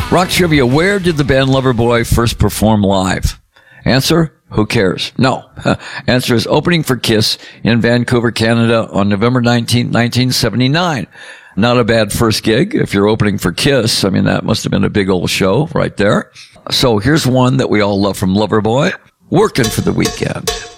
Rock trivia, where did the band Loverboy first perform live? Answer, who cares? No. Answer is opening for Kiss in Vancouver, Canada on November 19, 1979. Not a bad first gig if you're opening for Kiss. I mean, that must have been a big old show right there. So here's one that we all love from Loverboy, Working for the Weekend.